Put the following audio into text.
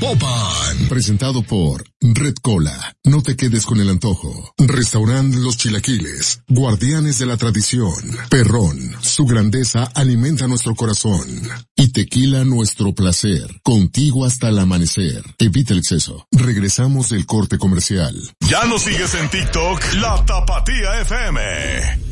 Zapopan. Presentado por Red Cola. No te quedes con el antojo. Restaurant Los Chilaquiles. Guardianes de la tradición. Perrón. Su grandeza alimenta nuestro corazón. Y Tequila Nuestro Placer. Contigo hasta el amanecer. Evita el exceso. Regresamos del corte comercial. ¿Ya nos sigues en TikTok? La Tapatía FM.